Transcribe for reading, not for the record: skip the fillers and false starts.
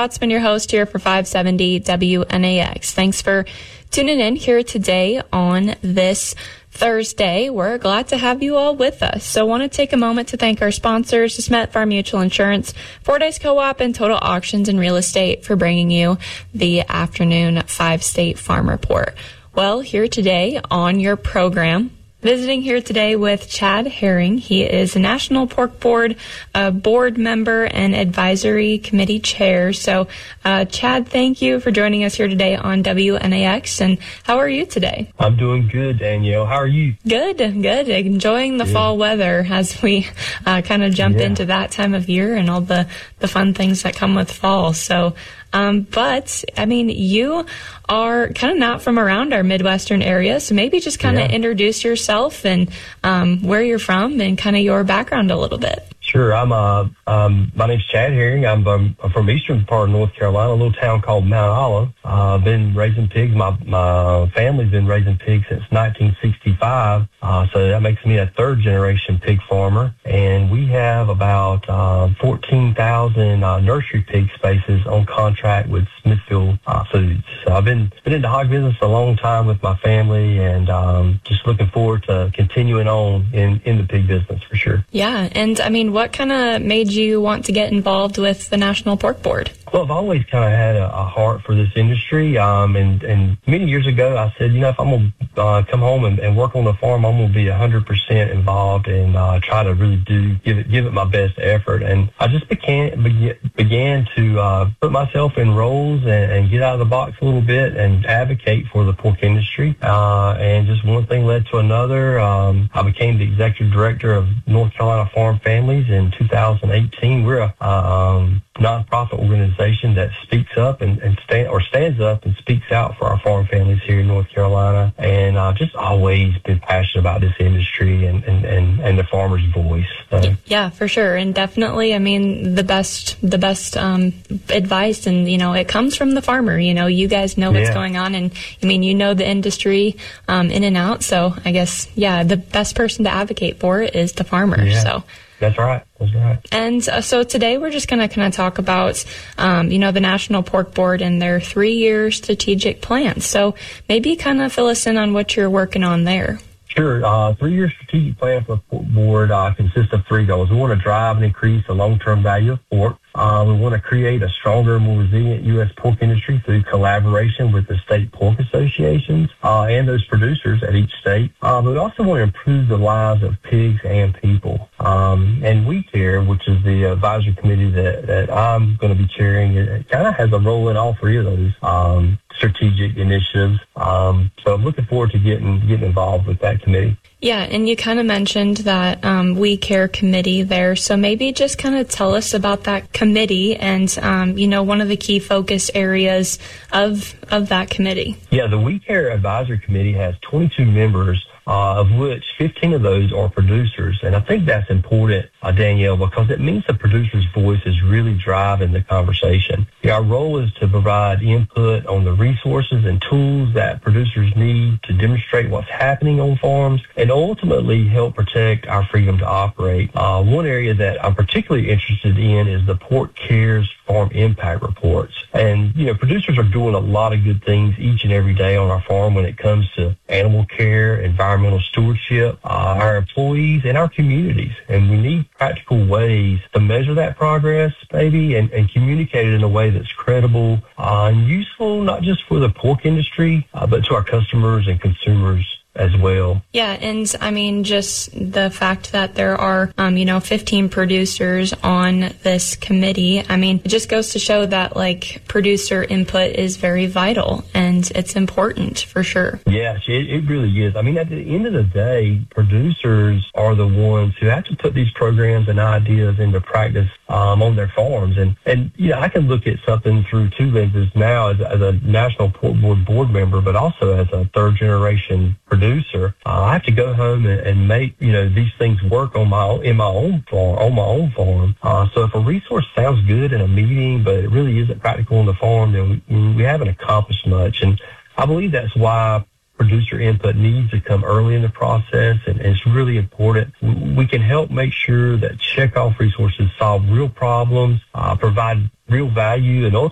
Trotzman, your host here for 570 WNAX. Thanks for tuning in here today on this Thursday. We're glad to have you all with us. So I want to take a moment to thank our sponsors, Smet Farm Mutual Insurance, Fordyce Co-op, and Total Auctions and Real Estate for bringing you the afternoon 5-State Farm Report. Well, here today on your program, visiting here today with Chad Herring. He is a National Pork Board board member and advisory committee chair. So, Chad, thank you for joining us here today on WNAX. And how are you today? I'm doing good, Danielle. How are you? Good. Enjoying the fall weather as we kind of jump into that time of year and all the fun things that come with fall. So, but, I mean, you are kind of not from around our Midwestern area, so maybe just kind of introduce yourself and where you're from and kind of your background a little bit. Sure. My name's Chad Herring. I'm from eastern part of North Carolina, a little town called Mount Olive. I've been raising pigs. My family's been raising pigs since 1965, so that makes me a third-generation pig farmer. And we have about 14,000 nursery pig spaces on contract with Smithfield Foods. So I've been in the hog business a long time with my family, and just looking forward to continuing on in the pig business for sure. Yeah, and I mean, what kind of made you want to get involved with the National Pork Board? Well, I've always kind of had a heart for this industry, and many years ago I said, if I'm going to come home and work on the farm, I'm going to be 100% involved and try to really give it my best effort. And I just began to put myself in roles and get out of the box a little bit and advocate for the pork industry. And just one thing led to another. I became the executive director of North Carolina Farm Families in 2018. We're a nonprofit organization that speaks up and stands up and speaks out for our farm families here in North Carolina. And I've just always been passionate about this industry and the farmer's voice. So. Yeah, for sure. And definitely, I mean, the best advice, and, it comes from the farmer. You guys know what's going on, and, I mean, the industry in and out. So I guess, the best person to advocate for it is the farmer. Yeah. So. That's right. And so today we're just going to kind of talk about, the National Pork Board and their 3-year strategic plan. So maybe kind of fill us in on what you're working on there. Sure. 3-year strategic plan for the pork board consists of 3 goals. We want to drive and increase the long-term value of pork. We want to create a stronger, more resilient U.S. pork industry through collaboration with the state pork associations and those producers at each state. But we also want to improve the lives of pigs and people. And We Care, which is the advisory committee that I'm going to be chairing, it kind of has a role in all 3 of those strategic initiatives. So I'm looking forward to getting involved with that committee. Yeah, and you kind of mentioned that We Care committee there. So maybe just kind of tell us about that committee and, one of the key focus areas of that committee. Yeah, the We Care Advisory Committee has 22 members, of which 15 of those are producers. And I think that's important, Danielle, because it means the producer's voice is really driving the conversation. Our role is to provide input on the resources and tools that producers need to demonstrate what's happening on farms and ultimately help protect our freedom to operate. One area that I'm particularly interested in is the Pork Cares Farm Impact Reports. And, producers are doing a lot of good things each and every day on our farm when it comes to animal care, environmental stewardship, our employees, and our communities. And we need practical ways to measure that progress, maybe, and communicate it in a way that's credible and useful, not just for the pork industry, but to our customers and consumers as well. Yeah, and I mean, just the fact that there are, 15 producers on this committee, I mean, it just goes to show that, producer input is very vital, and it's important, for sure. Yes, it really is. I mean, at the end of the day, producers are the ones who have to put these programs and ideas into practice on their farms. And I can look at something through 2 lenses now as a National Pork Board board member, but also as a third-generation producer. I have to go home and make, these things work on my own farm. So if a resource sounds good in a meeting, but it really isn't practical on the farm, then we haven't accomplished much. And I believe that's why producer input needs to come early in the process, and it's really important. We can help make sure that checkoff resources solve real problems, provide real value, and